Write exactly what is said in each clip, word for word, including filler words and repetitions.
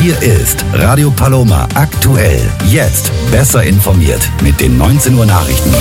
Hier ist Radio Paloma aktuell. Jetzt besser informiert mit den neunzehn Uhr Nachrichten.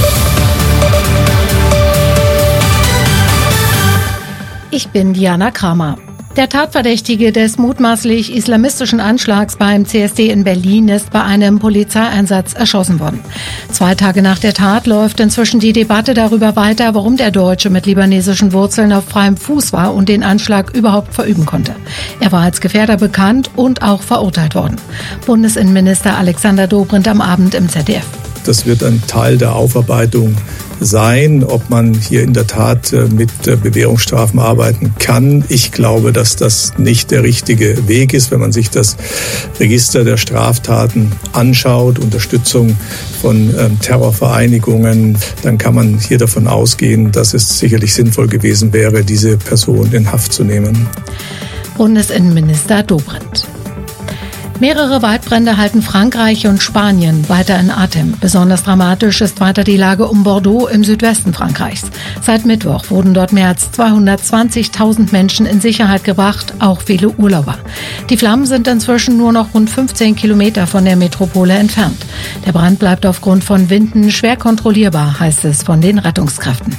Ich bin Diana Kramer. Der Tatverdächtige des mutmaßlich islamistischen Anschlags beim C S D in Berlin ist bei einem Polizeieinsatz erschossen worden. Zwei Tage nach der Tat läuft inzwischen die Debatte darüber weiter, warum der Deutsche mit libanesischen Wurzeln auf freiem Fuß war und den Anschlag überhaupt verüben konnte. Er war als Gefährder bekannt und auch verurteilt worden. Bundesinnenminister Alexander Dobrindt am Abend im Z D F. Das wird ein Teil der Aufarbeitung sein, ob man hier in der Tat mit Bewährungsstrafen arbeiten kann. Ich glaube, dass das nicht der richtige Weg ist, wenn man sich das Register der Straftaten anschaut, Unterstützung von ähm, Terrorvereinigungen, dann kann man hier davon ausgehen, dass es sicherlich sinnvoll gewesen wäre, diese Person in Haft zu nehmen. Bundesinnenminister Dobrindt. Mehrere Waldbrände halten Frankreich und Spanien weiter in Atem. Besonders dramatisch ist weiter die Lage um Bordeaux im Südwesten Frankreichs. Seit Mittwoch wurden dort mehr als zweihundertzwanzigtausend Menschen in Sicherheit gebracht, auch viele Urlauber. Die Flammen sind inzwischen nur noch rund fünfzehn Kilometer von der Metropole entfernt. Der Brand bleibt aufgrund von Winden schwer kontrollierbar, heißt es von den Rettungskräften.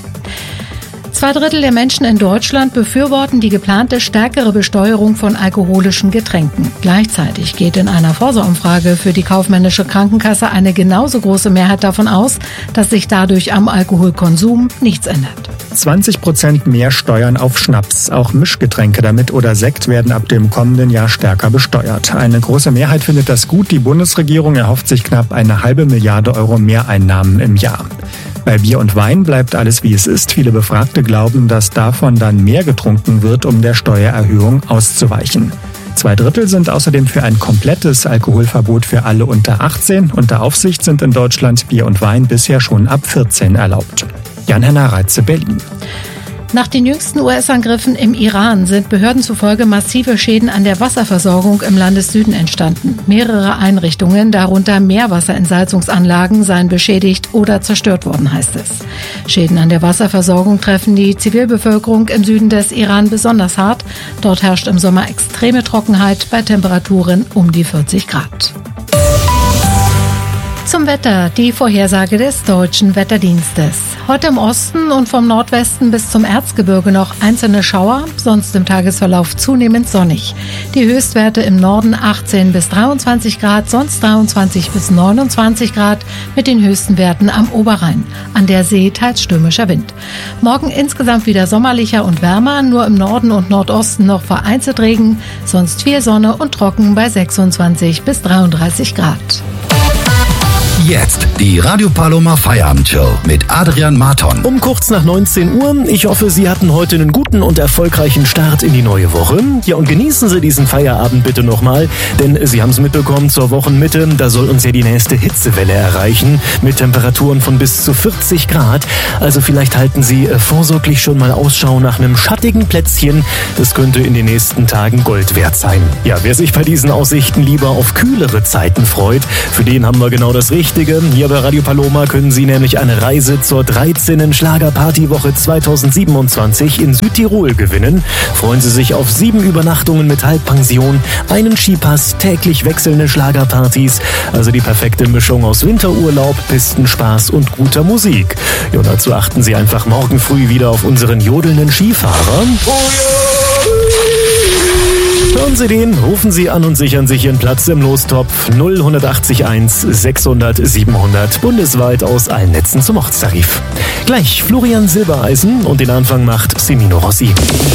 Zwei Drittel der Menschen in Deutschland befürworten die geplante stärkere Besteuerung von alkoholischen Getränken. Gleichzeitig geht in einer Forsa-Umfrage für die kaufmännische Krankenkasse eine genauso große Mehrheit davon aus, dass sich dadurch am Alkoholkonsum nichts ändert. zwanzig Prozent mehr Steuern auf Schnaps. Auch Mischgetränke damit oder Sekt werden ab dem kommenden Jahr stärker besteuert. Eine große Mehrheit findet das gut. Die Bundesregierung erhofft sich knapp eine halbe Milliarde Euro Mehreinnahmen im Jahr. Bei Bier und Wein bleibt alles wie es ist. Viele Befragte glauben, dass davon dann mehr getrunken wird, um der Steuererhöhung auszuweichen. Zwei Drittel sind außerdem für ein komplettes Alkoholverbot für alle unter achtzehn. Unter Aufsicht sind in Deutschland Bier und Wein bisher schon ab vierzehn erlaubt. Jan-Henner Reitze, Berlin. Nach den jüngsten U S-Angriffen im Iran sind Behörden zufolge massive Schäden an der Wasserversorgung im Landessüden entstanden. Mehrere Einrichtungen, darunter Meerwasserentsalzungsanlagen, seien beschädigt oder zerstört worden, heißt es. Schäden an der Wasserversorgung treffen die Zivilbevölkerung im Süden des Iran besonders hart. Dort herrscht im Sommer extreme Trockenheit bei Temperaturen um die vierzig Grad. Zum Wetter, die Vorhersage des Deutschen Wetterdienstes. Heute im Osten und vom Nordwesten bis zum Erzgebirge noch einzelne Schauer, sonst im Tagesverlauf zunehmend sonnig. Die Höchstwerte im Norden achtzehn bis dreiundzwanzig Grad, sonst dreiundzwanzig bis neunundzwanzig Grad mit den höchsten Werten am Oberrhein. An der See teils stürmischer Wind. Morgen insgesamt wieder sommerlicher und wärmer, nur im Norden und Nordosten noch vereinzelt Regen, sonst viel Sonne und trocken bei sechsundzwanzig bis dreiunddreißig Grad. Jetzt die Radio Paloma Feierabendshow mit Adrian Marton. Um kurz nach neunzehn Uhr. Ich hoffe, Sie hatten heute einen guten und erfolgreichen Start in die neue Woche. Ja, und genießen Sie diesen Feierabend bitte nochmal, denn Sie haben es mitbekommen, zur Wochenmitte, da soll uns ja die nächste Hitzewelle erreichen mit Temperaturen von bis zu vierzig Grad. Also vielleicht halten Sie vorsorglich schon mal Ausschau nach einem schattigen Plätzchen. Das könnte in den nächsten Tagen Gold wert sein. Ja, wer sich bei diesen Aussichten lieber auf kühlere Zeiten freut, für den haben wir genau das Richtige. Hier bei Radio Paloma können Sie nämlich eine Reise zur dreizehnten Schlagerpartywoche zweitausendsiebenundzwanzig in Südtirol gewinnen. Freuen Sie sich auf sieben Übernachtungen mit Halbpension, einen Skipass, täglich wechselnde Schlagerpartys, also die perfekte Mischung aus Winterurlaub, Pistenspaß und guter Musik. Ja, und dazu achten Sie einfach morgen früh wieder auf unseren jodelnden Skifahrer. Hören Sie den, rufen Sie an und sichern sich Ihren Platz im Lostopf null eins acht eins sechshundert siebenhundert bundesweit aus allen Netzen zum Ortstarif. Gleich Florian Silbereisen und den Anfang macht Semino Rossi.